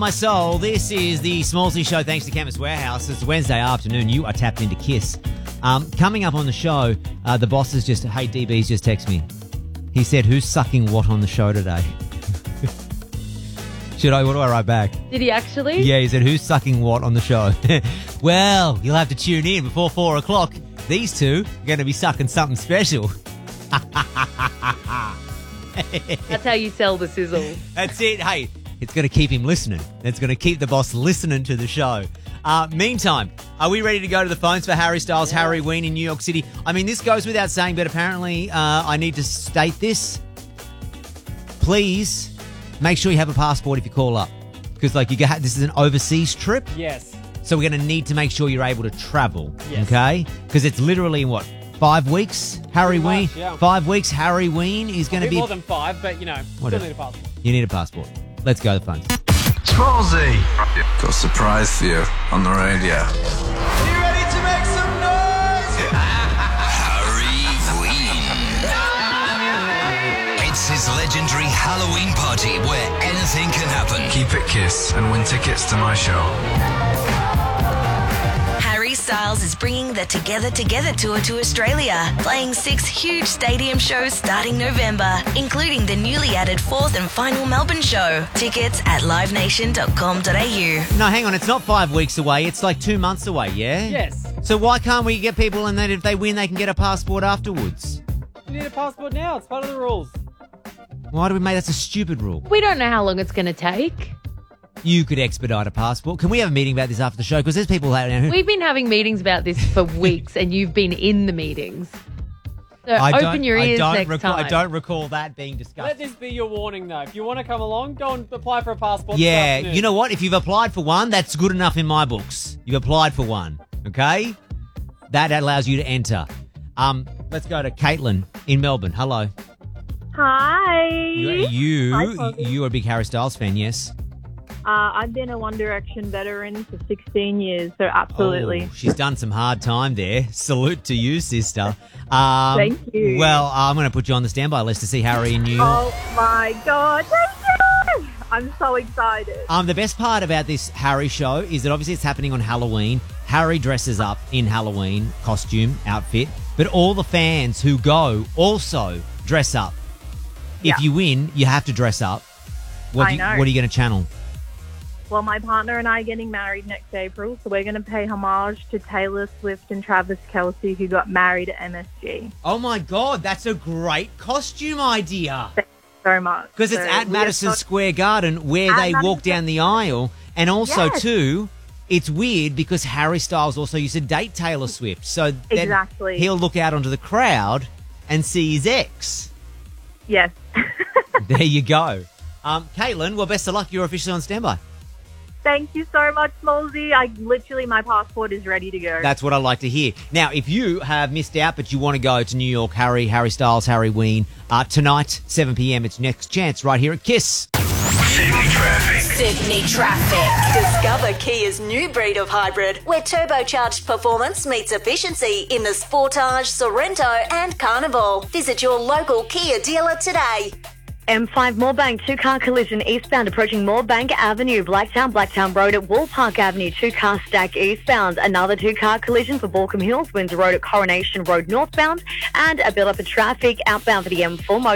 My soul, this is the Smallsy Show thanks to Chemist Warehouse. It's Wednesday afternoon. You are tapped into Kiss. Coming up on the show, the boss is just, hey, DB's just text me. He said, who's sucking what on the show today? What do I write back? Did he actually? Yeah, he said, who's sucking what on the show? Well, you'll have to tune in before 4 o'clock. These two are going to be sucking something special. That's how you sell the sizzle. That's it. Hey, it's going to keep him listening. It's going to keep the boss listening to the show. Meantime, are we ready to go to the phones for Harry Styles, Harry Ween in New York City? I mean, this goes without saying, but apparently I need to state this. Please make sure you have a passport if you call up. Because this is an overseas trip. Yes. So we're going to need to make sure you're able to travel. Yes. Okay? Because it's literally, 5 weeks, Harry Ween? Yeah. 5 weeks, Harry Ween is going to be... more than 5, but, Whatever. still need a passport. You need a passport. Let's go to the phones. Smallsy! Got a surprise for you on the radio. Are you ready to make some noise? Harry Ween. It's his legendary Halloween party where anything can happen. Keep it Kiss and win tickets to my show. Harry Styles is bringing the Together tour to Australia, playing 6 huge stadium shows starting November, including the newly added 4th and final Melbourne show. Tickets at livenation.com.au. No, hang on. It's not 5 weeks away. It's like 2 months away, yeah? Yes. So why can't we get people and then if they win, they can get a passport afterwards? You need a passport now. It's part of the rules. Why do we make that's a stupid rule? We don't know how long it's going to take. You could expedite a passport. Can we have a meeting about this after the show? Because there's people out there who... We've been having meetings about this for weeks and you've been in the meetings. So open your ears next time. I don't recall that being discussed. Let this be your warning, though. If you want to come along, go and apply for a passport. this Yeah, afternoon. you know what? If you've applied for one, that's good enough in my books. You've applied for one, okay? That allows you to enter. Let's go to Caitlin in Melbourne. Hello. Hi. You're a big Harry Styles fan, yes? I've been a One Direction veteran for 16 years, so absolutely. Oh, she's done some hard time there. Salute to you, sister. Thank you. Well, I'm going to put you on the standby list to see Harry in New York. Oh, my God. Thank you. I'm so excited. The best part about this Harry show is that obviously it's happening on Halloween. Harry dresses up in Halloween costume, outfit, but all the fans who go also dress up. Yeah. If you win, you have to dress up. What I know. What are you going to channel? Well, my partner and I are getting married next April, so we're going to pay homage to Taylor Swift and Travis Kelce, who got married at MSG. Oh, my God. That's a great costume idea. Thank you so much. Because it's at Madison Square Garden where they Madison walk down the aisle. And also, Yes. too, it's weird because Harry Styles also used to date Taylor Swift. So then Exactly. he'll look out onto the crowd and see his ex. Yes. There you go. Caitlin, well, best of luck. You're officially on standby. Thank you so much, Smallsy. My passport is ready to go. That's what I like to hear. Now, if you have missed out but you want to go to New York, Harry Styles, Harry Ween, tonight, 7 p.m, it's Next Chance right here at Kiss. Sydney traffic. Sydney traffic. Discover Kia's new breed of hybrid, where turbocharged performance meets efficiency in the Sportage, Sorrento and Carnival. Visit your local Kia dealer today. M5 Moorebank, 2-car collision eastbound approaching Moorebank Avenue, Blacktown Road at Wool Park Avenue, 2-car stack eastbound. Another 2-car collision for Balcombe Hills, Windsor Road at Coronation Road northbound, and a build-up of traffic outbound for the M4